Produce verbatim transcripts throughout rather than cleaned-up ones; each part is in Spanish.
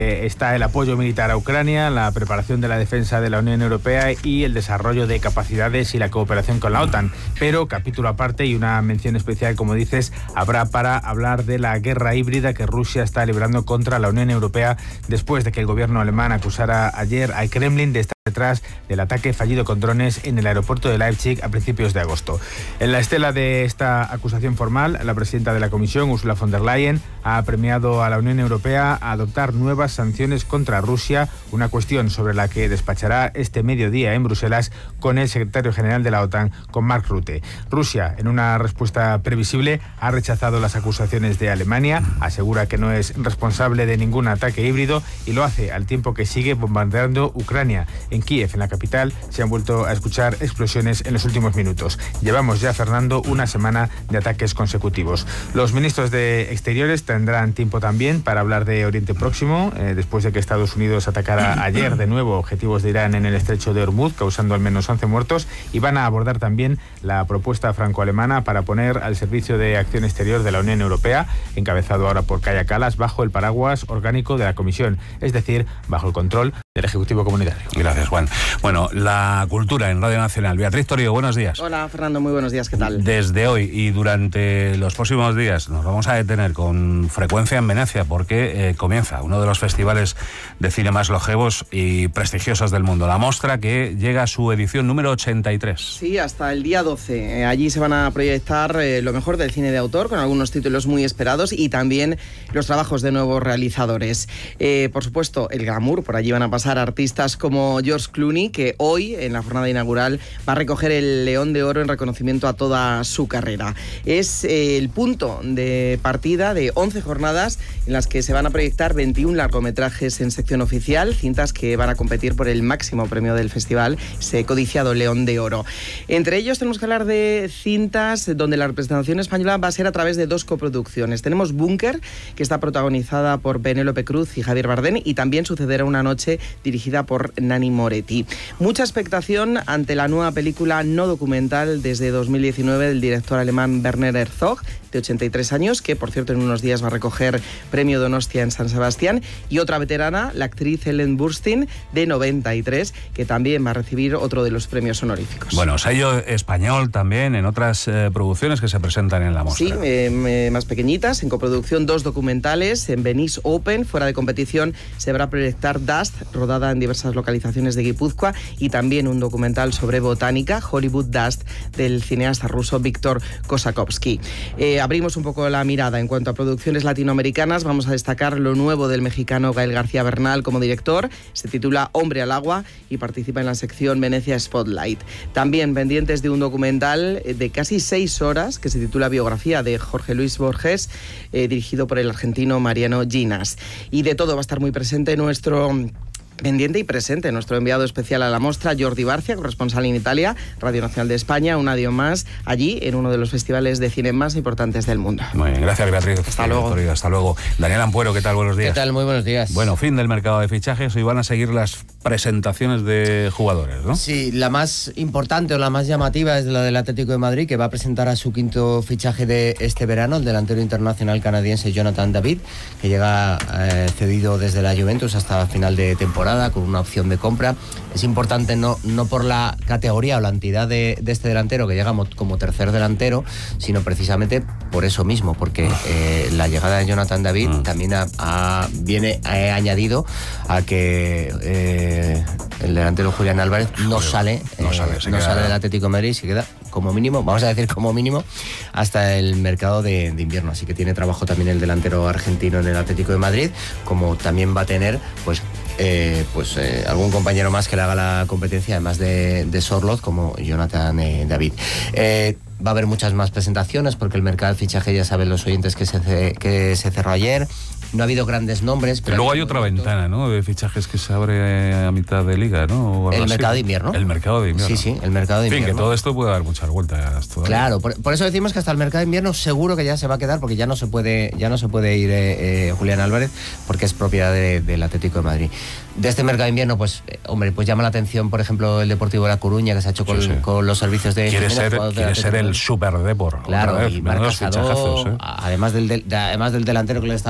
está el apoyo militar a Ucrania, la preparación de la defensa de la Unión Europea y el desarrollo de capacidades y la cooperación con la OTAN. Pero capítulo aparte y una mención especial, como dices, habrá para hablar de la guerra híbrida que Rusia está librando contra la Unión Europea después de que el gobierno alemán acusara ayer al Kremlin de estar detrás del ataque fallido con drones en el aeropuerto de Leipzig a principios de agosto. En la estela de esta acusación formal, la presidenta de la Comisión, Ursula von der Leyen, ha premiado a la Unión Europea a adoptar nuevas sanciones contra Rusia, una cuestión sobre la que despachará este mediodía en Bruselas con el secretario general de la OTAN, con Mark Rutte. Rusia, en una respuesta previsible, ha rechazado las acusaciones de Alemania, asegura que no es responsable de ningún ataque híbrido y lo hace al tiempo que sigue bombardeando Ucrania. En Kiev, en la capital, se han vuelto a escuchar explosiones en los últimos minutos. Llevamos ya, Fernando, una semana de ataques consecutivos. Los ministros de Exteriores tendrán tiempo también para hablar de Oriente Próximo, eh, después de que Estados Unidos atacara ayer de nuevo objetivos de Irán en el estrecho de Hormuz, causando al menos once muertos, y van a abordar también la propuesta franco-alemana para poner al servicio de acción exterior de la Unión Europea, encabezado ahora por Kaja Kallas, bajo el paraguas orgánico de la Comisión, es decir, bajo el control del Ejecutivo Comunitario. Gracias, Juan. Bueno, la cultura en Radio Nacional. Beatriz Torío, buenos días. Hola, Fernando, muy buenos días, ¿qué tal? Desde hoy y durante los próximos días nos vamos a detener con frecuencia en Venecia porque eh, comienza uno de los festivales de cine más longevos y prestigiosos del mundo, la Mostra, que llega a su edición número ochenta y tres. Sí, hasta el día doce. Eh, allí se van a proyectar eh, lo mejor del cine de autor, con algunos títulos muy esperados y también los trabajos de nuevos realizadores. Eh, por supuesto, el glamour, por allí van a pasar artistas como George Clooney, que hoy, en la jornada inaugural, va a recoger el León de Oro en reconocimiento a toda su carrera. Es eh, el punto de partida de once jornadas en las que se van a proyectar veintiún largometrajes en sección oficial, cintas que van a competir por el máximo premio del festival, ese codiciado León de Oro. Entre ellos tenemos que hablar de cintas donde la representación española va a ser a través de dos coproducciones. Tenemos Búnker, que está protagonizada por Penélope Cruz y Javier Bardem, y también Sucederá una noche, dirigida por Nani Moretti. Mucha expectación ante la nueva película no documental desde dos mil diecinueve del director alemán Werner Herzog, de ochenta y tres años, que por cierto en unos días va a recoger premio Donostia en San Sebastián, y otra veterana, la actriz Ellen Burstyn, de noventa y tres, que también va a recibir otro de los premios honoríficos. Bueno, sello español también en otras eh, producciones que se presentan en la Mostra. Sí, eh, más pequeñitas, en coproducción dos documentales, en Venice Open, fuera de competición, se va a proyectar Dust, rodada en diversas localizaciones de Guipúzcoa, y también un documental sobre botánica, Hollywood Dust, del cineasta ruso Víctor Kosakovsky. Eh, abrimos un poco la mirada en cuanto a producciones latinoamericanas. Vamos a destacar lo nuevo del mexicano Gael García Bernal como director. Se titula Hombre al agua y participa en la sección Venecia Spotlight. También pendientes de un documental de casi seis horas que se titula Biografía, de Jorge Luis Borges, eh, dirigido por el argentino Mariano Ginas. Y de todo va a estar muy presente nuestro pendiente y presente nuestro enviado especial a la Mostra, Jordi Barcia, corresponsal en Italia, Radio Nacional de España, un año más allí en uno de los festivales de cine más importantes del mundo. Muy bien, gracias, Beatriz. Hasta luego. Hasta luego. Daniel Ampuero, ¿qué tal? Buenos días. ¿Qué tal? Muy buenos días. Bueno, fin del mercado de fichajes, hoy van a seguir las presentaciones de jugadores, ¿no? Sí, la más importante o la más llamativa es la del Atlético de Madrid, que va a presentar a su quinto fichaje de este verano, el delantero internacional canadiense Jonathan David, que llega eh, cedido desde la Juventus hasta final de temporada con una opción de compra. Es importante no, no por la categoría o la entidad de, de este delantero, que llega como tercer delantero, sino precisamente por eso mismo, porque eh, la llegada de Jonathan David mm. también ha, ha, viene ha añadido a que eh, el delantero Julián Álvarez no sale, no sale, eh, no sale del Atlético de Madrid, se queda como mínimo, vamos a decir como mínimo, hasta el mercado de, de invierno. Así que tiene trabajo también el delantero argentino en el Atlético de Madrid, como también va a tener pues Eh, pues eh, algún compañero más que le haga la competencia, además de, de Sorloth, como Jonathan eh, David. Eh, va a haber muchas más presentaciones porque el mercado de fichaje, ya saben los oyentes, que se, que se cerró ayer. No ha habido grandes nombres. Pero luego hay otra momento. ventana, ¿no?, de fichajes que se abre a mitad de liga, ¿no? El mercado de invierno. El mercado de invierno. Sí, sí, el mercado de en fin, invierno. que todo esto puede dar muchas vueltas todavía. Claro, por, por eso decimos que hasta el mercado de invierno seguro que ya se va a quedar, porque ya no se puede, ya no se puede ir eh, eh, Julián Álvarez, porque es propiedad de, del Atlético de Madrid. De este mercado de invierno, pues, eh, hombre, pues llama la atención, por ejemplo, el Deportivo de La Coruña, que se ha hecho con, sí, sí. con los servicios de... Quiere ser, quiere ser el super Depor. Claro, vez, y Marc Casado, ¿eh? además, del, de, además del delantero que le está dando muy buena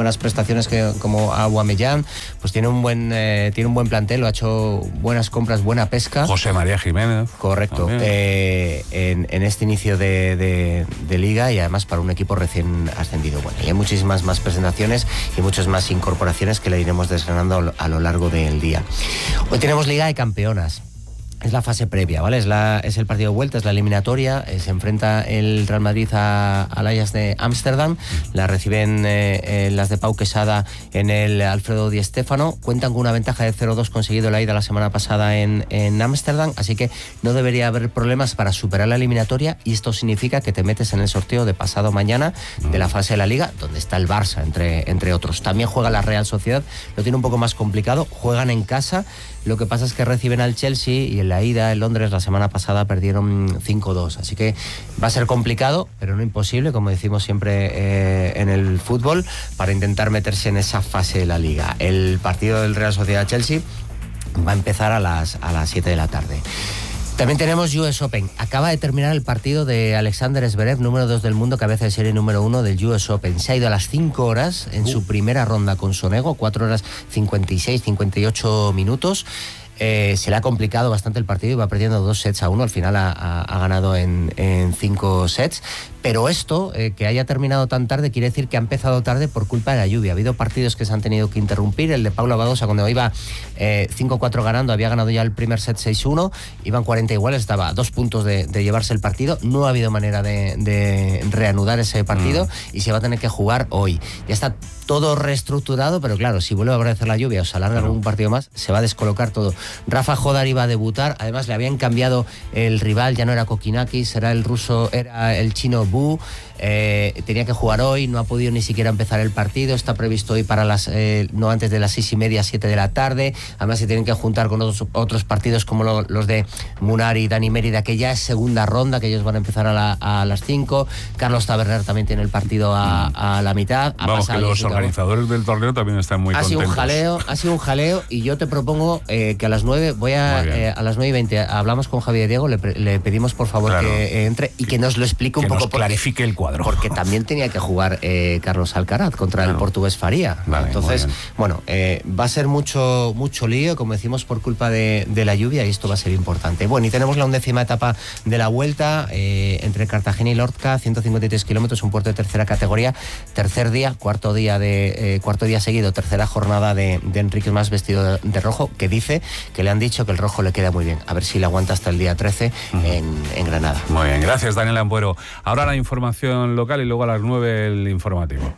buenas prestaciones que, como Aubameyang, pues tiene un buen eh, tiene un buen plantel, lo ha hecho buenas compras, buena pesca. José María Jiménez. Correcto. Eh, en, en este inicio de, de, de liga y además para un equipo recién ascendido. Bueno, y hay muchísimas más presentaciones y muchas más incorporaciones que le iremos desgranando a lo largo del día. Hoy tenemos Liga de Campeonas. Es la fase previa, ¿vale? Es, la, es el partido de vuelta, es la eliminatoria. Eh, se enfrenta el Real Madrid a, al Ajax de Ámsterdam. La reciben eh, eh, las de Pau Quesada en el Alfredo Di Stéfano. Cuentan con una ventaja de cero dos conseguido la ida la semana pasada en Ámsterdam. Así que no debería haber problemas para superar la eliminatoria. Y esto significa que te metes en el sorteo de pasado mañana de la fase de la Liga, donde está el Barça, entre, entre otros. También juega la Real Sociedad. Lo tiene un poco más complicado. Juegan en casa. Lo que pasa es que reciben al Chelsea y en la ida en Londres la semana pasada perdieron cinco dos. Así que va a ser complicado, pero no imposible, como decimos siempre eh, en el fútbol, para intentar meterse en esa fase de la Liga. El partido del Real Sociedad-Chelsea va a empezar a las, a las siete de la tarde. También tenemos U S Open. Acaba de terminar el partido de Alexander Zverev, número dos del mundo, cabeza de serie número uno del U S Open. Se ha ido a las cinco horas en uh. su primera ronda con Sonego, cuatro horas cincuenta y seis, cincuenta y ocho minutos. Eh, se le ha complicado bastante el partido y va perdiendo dos sets a uno. Al final ha, ha, ha ganado en, en cinco sets. Pero esto, eh, que haya terminado tan tarde, quiere decir que ha empezado tarde por culpa de la lluvia. Ha habido partidos que se han tenido que interrumpir. El de Paula Badosa, cuando iba eh, cinco cuatro ganando, había ganado ya el primer set seis uno. Iban cuarenta iguales, estaba a dos puntos de, de llevarse el partido. No ha habido manera de, de reanudar ese partido mm. y se va a tener que jugar hoy. Ya está todo reestructurado, pero claro, si vuelve a aparecer la lluvia o se alarga algún partido más, se va a descolocar todo. Rafa Jodar iba a debutar, además le habían cambiado el rival, ya no era Kokinakis, era el ruso, era el chino Bu. Eh, tenía que jugar hoy, no ha podido ni siquiera empezar el partido. Está previsto hoy para las eh, no antes de las seis y media, siete de la tarde. Además se tienen que juntar con otros, otros partidos como lo, los de Munar y Dani Mérida, que ya es segunda ronda, que ellos van a empezar a, la, a las cinco. Carlos Taberner también tiene el partido a, a la mitad. Ha Vamos, que los organizadores del torneo también están muy ha contentos. Sido un jaleo, ha sido un jaleo y yo te propongo eh, que a las nueve, voy a, eh, a las nueve y veinte, hablamos con Javier Diego, le, le pedimos por favor claro. que eh, entre y que nos lo explique un que poco. Nos clarifique el cuadro. Porque también tenía que jugar eh, Carlos Alcaraz contra claro. el portugués Faría. Vale, entonces, bueno, eh, va a ser mucho mucho lío, como decimos, por culpa de, de la lluvia y esto va a ser importante. Bueno, y tenemos la undécima etapa de la Vuelta eh, entre Cartagena y Lorca, ciento cincuenta y tres kilómetros, un puerto de tercera categoría, tercer día, cuarto día de eh, cuarto día seguido, tercera jornada de, de Enrique Mas vestido de, de rojo, que dice que le han dicho que el rojo le queda muy bien. A ver si le aguanta hasta el día trece uh-huh. en, en Granada. Muy bien, gracias Daniel Ampuero. Ahora la información local y luego a las nueve el informativo.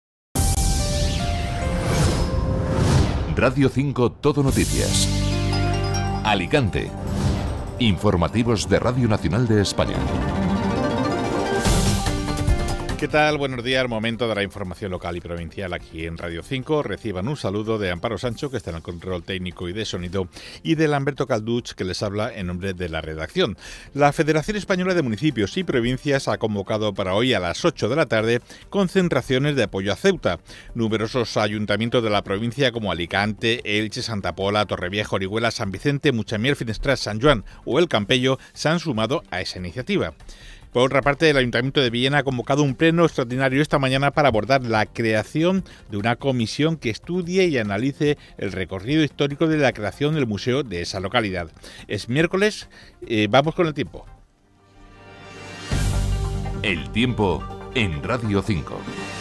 Radio cinco Todo Noticias. Alicante. Informativos de Radio Nacional de España. ¿Qué tal? Buenos días. Momento de la información local y provincial aquí en Radio cinco. Reciban un saludo de Amparo Sancho, que está en el control técnico y de sonido, y de Lamberto Calduch, que les habla en nombre de la redacción. La Federación Española de Municipios y Provincias ha convocado para hoy a las ocho de la tarde concentraciones de apoyo a Ceuta. Numerosos ayuntamientos de la provincia como Alicante, Elche, Santa Pola, Torrevieja, Orihuela, San Vicente, Muchamiel, Finestrat, San Joan o El Campello se han sumado a esa iniciativa. Por otra parte, el Ayuntamiento de Villena ha convocado un pleno extraordinario esta mañana para abordar la creación de una comisión que estudie y analice el recorrido histórico de la creación del museo de esa localidad. Es miércoles, eh, vamos con el tiempo. El tiempo en Radio cinco.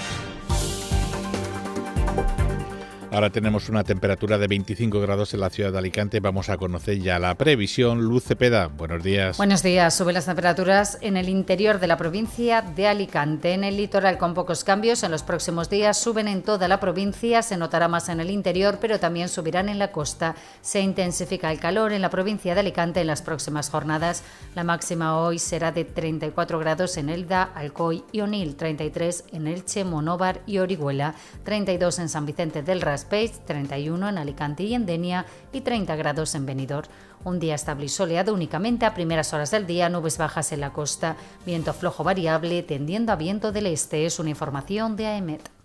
Ahora tenemos una temperatura de veinticinco grados en la ciudad de Alicante. Vamos a conocer ya la previsión. Luz Cepeda, buenos días. Buenos días. Suben las temperaturas en el interior de la provincia de Alicante. En el litoral con pocos cambios. En los próximos días suben en toda la provincia. Se notará más en el interior, pero también subirán en la costa. Se intensifica el calor en la provincia de Alicante en las próximas jornadas. La máxima hoy será de treinta y cuatro grados en Elda, Alcoy y Onil, treinta y tres en Elche, Monóvar y Orihuela, treinta y dos en San Vicente del Raspeig, treinta y uno en Alicante y en Denia y treinta grados en Benidorm. Un día estable y soleado únicamente a primeras horas del día, nubes bajas en la costa, viento flojo variable tendiendo a viento del este. Es una información de A E M E T.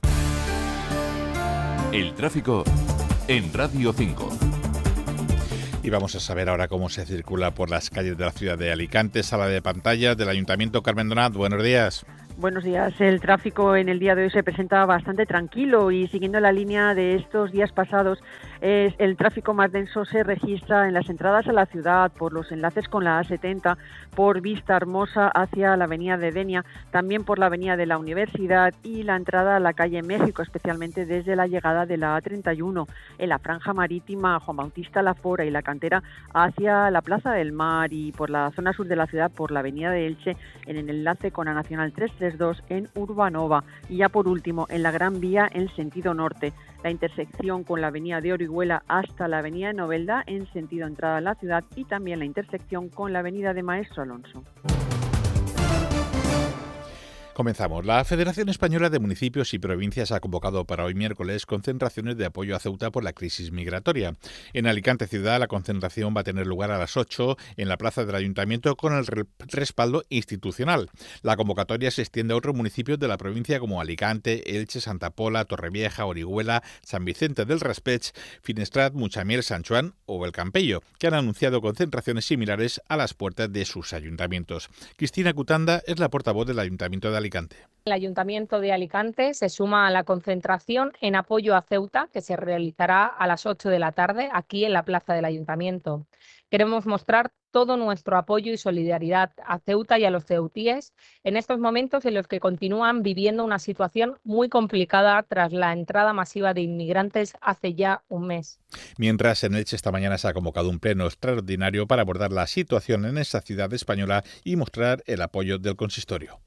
El tráfico en Radio cinco. Y vamos a saber ahora cómo se circula por las calles de la ciudad de Alicante. Sala de pantallas del Ayuntamiento. Carmen Donat, buenos días. Buenos días. El tráfico en el día de hoy se presenta bastante tranquilo y siguiendo la línea de estos días pasados, es el tráfico más denso se registra en las entradas a la ciudad, por los enlaces con la A setenta, por Vista Hermosa hacia la avenida de Denia, también por la avenida de la Universidad y la entrada a la calle México, especialmente desde la llegada de la A treinta y uno, en la franja marítima Juan Bautista Lafora y la Cantera hacia la Plaza del Mar y por la zona sur de la ciudad por la avenida de Elche en el enlace con la Nacional trescientos treinta y dos en Urbanova y ya por último en la Gran Vía en sentido norte, la intersección con la avenida de Orihuela hasta la avenida de Novelda en sentido entrada a la ciudad y también la intersección con la avenida de Maestro Alonso. Comenzamos. La Federación Española de Municipios y Provincias ha convocado para hoy miércoles concentraciones de apoyo a Ceuta por la crisis migratoria. En Alicante Ciudad la concentración va a tener lugar a las ocho en la plaza del Ayuntamiento con el respaldo institucional. La convocatoria se extiende a otros municipios de la provincia como Alicante, Elche, Santa Pola, Torrevieja, Orihuela, San Vicente del Raspech, Finestrat, Muchamiel, San Juan o El Campello, que han anunciado concentraciones similares a las puertas de sus ayuntamientos. Cristina Cutanda es la portavoz del Ayuntamiento de Alicante. El Ayuntamiento de Alicante se suma a la concentración en apoyo a Ceuta, que se realizará a las ocho de la tarde aquí en la plaza del Ayuntamiento. Queremos mostrar todo nuestro apoyo y solidaridad a Ceuta y a los ceutíes en estos momentos en los que continúan viviendo una situación muy complicada tras la entrada masiva de inmigrantes hace ya un mes. Mientras, en Elche esta mañana se ha convocado un pleno extraordinario para abordar la situación en esa ciudad española y mostrar el apoyo del consistorio.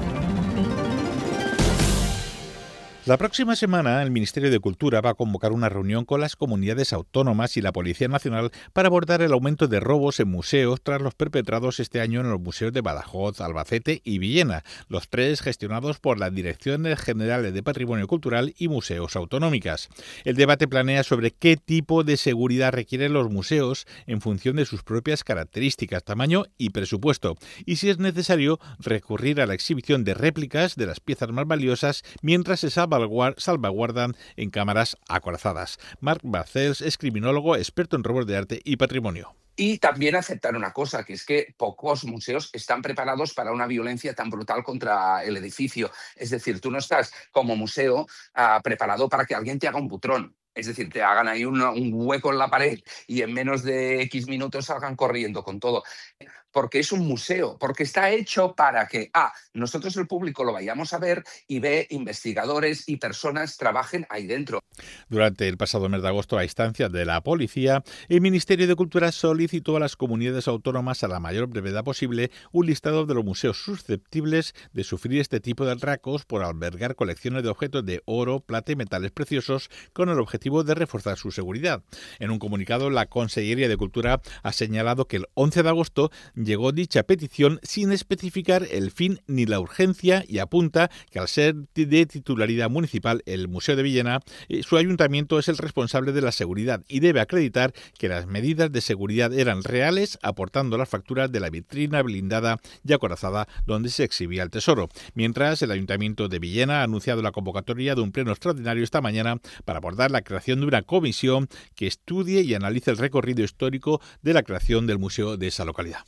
La próxima semana el Ministerio de Cultura va a convocar una reunión con las comunidades autónomas y la Policía Nacional para abordar el aumento de robos en museos tras los perpetrados este año en los museos de Badajoz, Albacete y Villena, los tres gestionados por las Direcciones Generales de Patrimonio Cultural y Museos Autonómicas. El debate planea sobre qué tipo de seguridad requieren los museos en función de sus propias características, tamaño y presupuesto, y si es necesario recurrir a la exhibición de réplicas de las piezas más valiosas mientras se salva salvaguardan en cámaras acorazadas. Marc Barcels es criminólogo, experto en robos de arte y patrimonio. Y también aceptar una cosa, que es que pocos museos están preparados para una violencia tan brutal contra el edificio. Es decir, tú no estás como museo uh, preparado para que alguien te haga un butrón. Es decir, te hagan ahí un, un hueco en la pared y en menos de X minutos salgan corriendo con todo. Porque es un museo, porque está hecho para que A, nosotros el público lo vayamos a ver y B, investigadores y personas trabajen ahí dentro. Durante el pasado mes de agosto, a instancias de la policía, el Ministerio de Cultura solicitó a las comunidades autónomas a la mayor brevedad posible un listado de los museos susceptibles de sufrir este tipo de atracos por albergar colecciones de objetos de oro, plata y metales preciosos con el objetivo de reforzar su seguridad. En un comunicado, la Consellería de Cultura ha señalado que el once de agosto llegó dicha petición sin especificar el fin ni la urgencia y apunta que al ser de titularidad municipal el Museo de Villena, su ayuntamiento es el responsable de la seguridad y debe acreditar que las medidas de seguridad eran reales, aportando las facturas de la vitrina blindada y acorazada donde se exhibía el tesoro. Mientras, el Ayuntamiento de Villena ha anunciado la convocatoria de un pleno extraordinario esta mañana para abordar la creación de una comisión que estudie y analice el recorrido histórico de la creación del museo de esa localidad.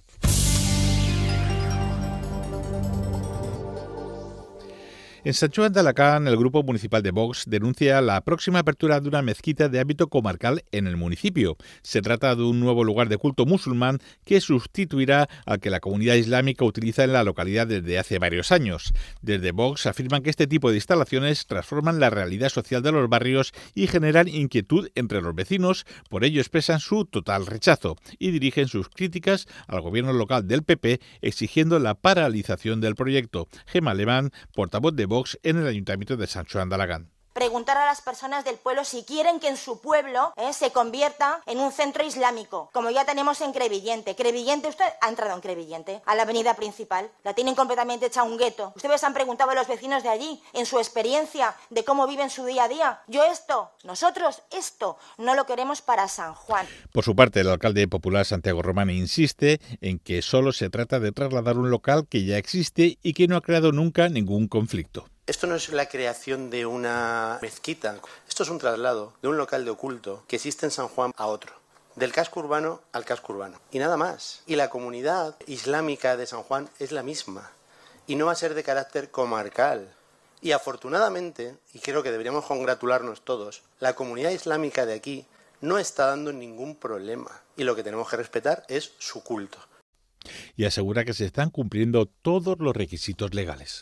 En Sant Joan d'Alacant, el Grupo Municipal de Vox denuncia la próxima apertura de una mezquita de ámbito comarcal en el municipio. Se trata de un nuevo lugar de culto musulmán que sustituirá al que la comunidad islámica utiliza en la localidad desde hace varios años. Desde Vox afirman que este tipo de instalaciones transforman la realidad social de los barrios y generan inquietud entre los vecinos, por ello expresan su total rechazo y dirigen sus críticas al gobierno local del P P exigiendo la paralización del proyecto. Gemma Alemán, portavoz de Vox en el Ayuntamiento de Sant Joan d'Alacant. Preguntar a las personas del pueblo si quieren que en su pueblo eh, se convierta en un centro islámico, como ya tenemos en Crevillente. Crevillente, usted ha entrado en Crevillente, a la avenida principal, la tienen completamente hecha un gueto. Ustedes han preguntado a los vecinos de allí, en su experiencia, de cómo viven su día a día. Yo esto, nosotros esto, no lo queremos para San Juan. Por su parte, el alcalde popular Santiago Román insiste en que solo se trata de trasladar un local que ya existe y que no ha creado nunca ningún conflicto. Esto no es la creación de una mezquita, esto es un traslado de un local de oculto que existe en San Juan a otro, del casco urbano al casco urbano, y nada más. Y la comunidad islámica de San Juan es la misma, y no va a ser de carácter comarcal. Y afortunadamente, y creo que deberíamos congratularnos todos, la comunidad islámica de aquí no está dando ningún problema y lo que tenemos que respetar es su culto. Y asegura que se están cumpliendo todos los requisitos legales.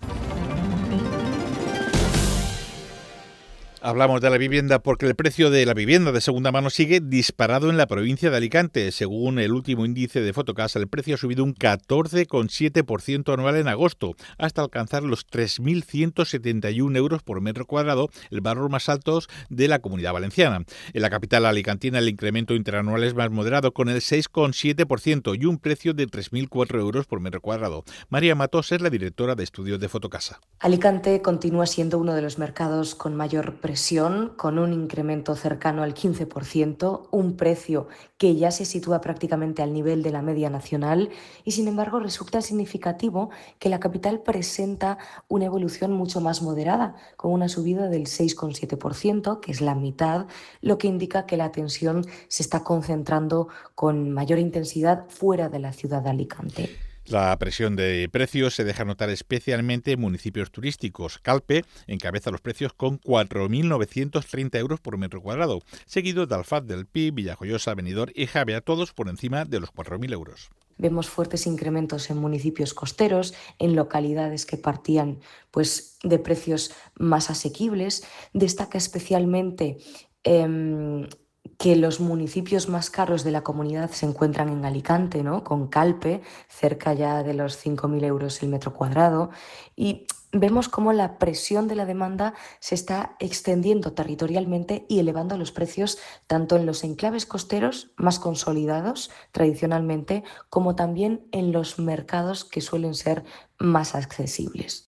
Hablamos de la vivienda porque el precio de la vivienda de segunda mano sigue disparado en la provincia de Alicante. Según el último índice de Fotocasa, el precio ha subido un catorce coma siete por ciento anual en agosto, hasta alcanzar los tres mil ciento setenta y un euros por metro cuadrado, el valor más alto de la Comunidad Valenciana. En la capital alicantina el incremento interanual es más moderado, con el seis coma siete por ciento y un precio de tres mil cuatro euros por metro cuadrado. María Matos es la directora de estudios de Fotocasa. Alicante continúa siendo uno de los mercados con mayor presión, con un incremento cercano al quince por ciento, un precio que ya se sitúa prácticamente al nivel de la media nacional y, sin embargo, resulta significativo que la capital presenta una evolución mucho más moderada, con una subida del seis coma siete por ciento, que es la mitad, lo que indica que la tensión se está concentrando con mayor intensidad fuera de la ciudad de Alicante. La presión de precios se deja notar especialmente en municipios turísticos. Calpe encabeza los precios con cuatro mil novecientos treinta euros por metro cuadrado, seguido de Alfaz del Pi, Villajoyosa, Benidorm y Javea, todos por encima de los cuatro mil euros. Vemos fuertes incrementos en municipios costeros, en localidades que partían pues, de precios más asequibles. Destaca especialmente Eh, que los municipios más caros de la comunidad se encuentran en Alicante, ¿no? Con Calpe, cerca ya de los cinco mil euros el metro cuadrado, y vemos cómo la presión de la demanda se está extendiendo territorialmente y elevando los precios tanto en los enclaves costeros más consolidados tradicionalmente, como también en los mercados que suelen ser más accesibles.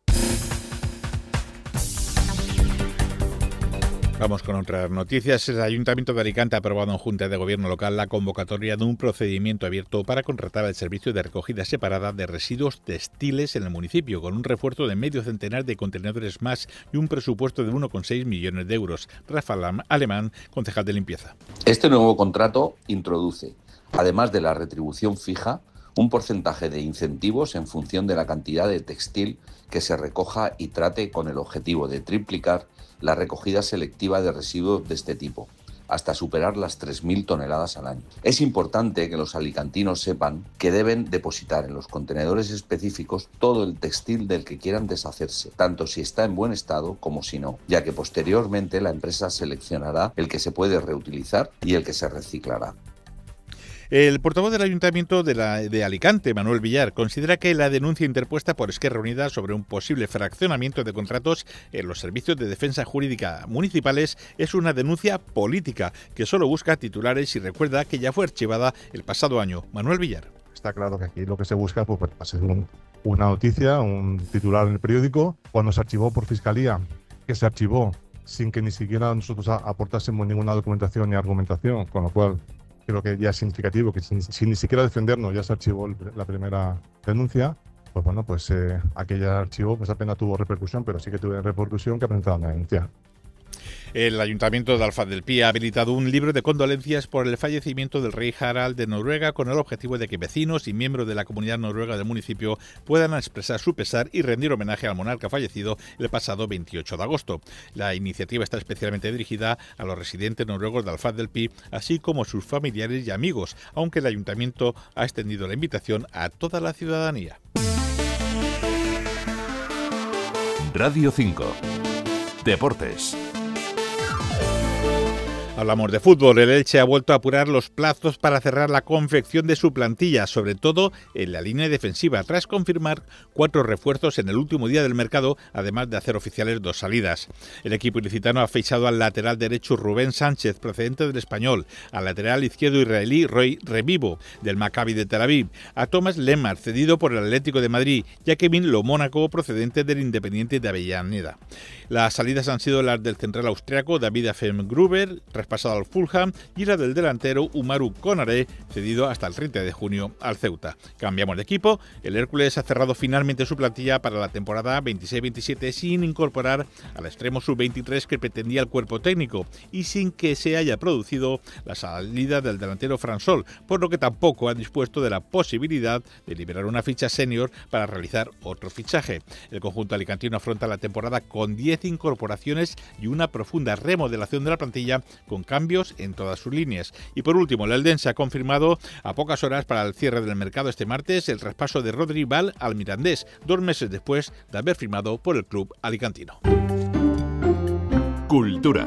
Vamos con otras noticias. El Ayuntamiento de Alicante ha aprobado en Junta de Gobierno local la convocatoria de un procedimiento abierto para contratar el servicio de recogida separada de residuos textiles en el municipio, con un refuerzo de medio centenar de contenedores más y un presupuesto de uno coma seis millones de euros. Rafael Alemán, concejal de limpieza. Este nuevo contrato introduce, además de la retribución fija, un porcentaje de incentivos en función de la cantidad de textil que se recoja y trate, con el objetivo de triplicar la recogida selectiva de residuos de este tipo, hasta superar las tres mil toneladas al año. Es importante que los alicantinos sepan que deben depositar en los contenedores específicos todo el textil del que quieran deshacerse, tanto si está en buen estado como si no, ya que posteriormente la empresa seleccionará el que se puede reutilizar y el que se reciclará. El portavoz del Ayuntamiento de, la, de Alicante, Manuel Villar, considera que la denuncia interpuesta por Esquerra Unida sobre un posible fraccionamiento de contratos en los servicios de defensa jurídica municipales es una denuncia política que solo busca titulares y recuerda que ya fue archivada el pasado año. Manuel Villar. Está claro que aquí lo que se busca pues, va a ser un, una noticia, un titular en el periódico. Cuando se archivó por Fiscalía, que se archivó sin que ni siquiera nosotros aportásemos ninguna documentación ni argumentación, con lo cual creo que ya es significativo que sin, sin ni siquiera defendernos ya se archivó el, la primera denuncia. Pues bueno, pues eh, aquel archivo pues apenas tuvo repercusión, pero sí que tuvo repercusión que ha presentado una denuncia. El Ayuntamiento de Alfaz del Pi ha habilitado un libro de condolencias por el fallecimiento del rey Harald de Noruega, con el objetivo de que vecinos y miembros de la comunidad noruega del municipio puedan expresar su pesar y rendir homenaje al monarca fallecido el pasado veintiocho de agosto. La iniciativa está especialmente dirigida a los residentes noruegos de Alfaz del Pi, así como a sus familiares y amigos, aunque el Ayuntamiento ha extendido la invitación a toda la ciudadanía. Radio cinco. Deportes. Hablamos de fútbol. El Elche ha vuelto a apurar los plazos para cerrar la confección de su plantilla, sobre todo en la línea defensiva, tras confirmar cuatro refuerzos en el último día del mercado, además de hacer oficiales dos salidas. El equipo ilicitano ha fichado al lateral derecho Rubén Sánchez, procedente del Español, al lateral izquierdo israelí Roy Revivo, del Maccabi de Tel Aviv, a Thomas Lemar, cedido por el Atlético de Madrid, y a Kevin Lomónaco, procedente del Independiente de Avellaneda. Las salidas han sido las del central austriaco David Affengruber, traspasado al Fulham, y la del delantero Umaru Konaré, cedido hasta el treinta de junio al Ceuta. Cambiamos de equipo. El Hércules ha cerrado finalmente su plantilla para la temporada veintiséis veintisiete sin incorporar al extremo sub veintitrés que pretendía el cuerpo técnico y sin que se haya producido la salida del delantero Fransol, por lo que tampoco han dispuesto de la posibilidad de liberar una ficha senior para realizar otro fichaje. El conjunto alicantino afronta la temporada con diez incorporaciones y una profunda remodelación de la plantilla con cambios en todas sus líneas. Y por último, el Eldense ha confirmado a pocas horas para el cierre del mercado este martes el traspaso de Rodri Val al Mirandés, dos meses después de haber firmado por el club alicantino. Cultura.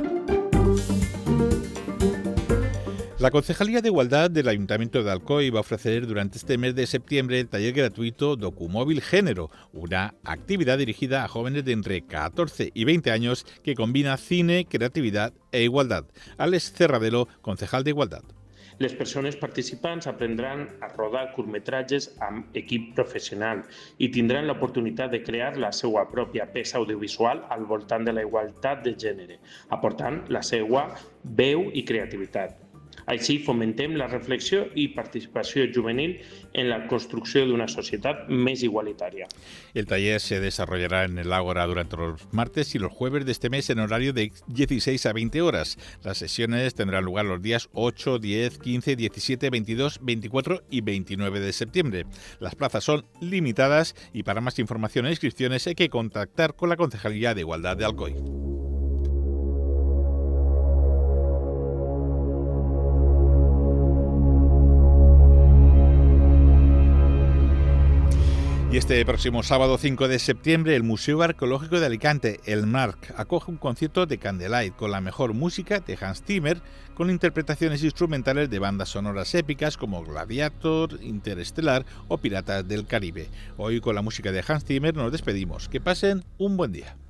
La Concejalía de Igualdad del Ayuntamiento de Alcoy va a ofrecer durante este mes de septiembre el taller gratuito Documóvil Género, una actividad dirigida a jóvenes de entre catorce y veinte años que combina cine, creativitat e igualdad. Alex Cerradelo, concejal de Igualdad. Les persones participants aprendran a rodar curtmetratges amb equip professional i tindran l'oportunitat de crear la seva pròpia peça audiovisual al voltant de la igualtat de gènere, aportant la seva veu i creativitat. Així fomentem la reflexió y participación juvenil en la construcción de una sociedad más igualitaria. El taller se desarrollará en el Ágora durante los martes y los jueves de este mes en horario de dieciséis a veinte horas. Las sesiones tendrán lugar los días ocho, diez, quince, diecisiete, veintidós, veinticuatro y veintinueve de septiembre. Las plazas son limitadas y para más información e inscripciones hay que contactar con la Concejalía de Igualdad de Alcoy. Y este próximo sábado cinco de septiembre el Museo Arqueológico de Alicante, el MARC, acoge un concierto de Candlelight con la mejor música de Hans Zimmer, con interpretaciones instrumentales de bandas sonoras épicas como Gladiator, Interestelar o Piratas del Caribe. Hoy con la música de Hans Zimmer nos despedimos. Que pasen un buen día.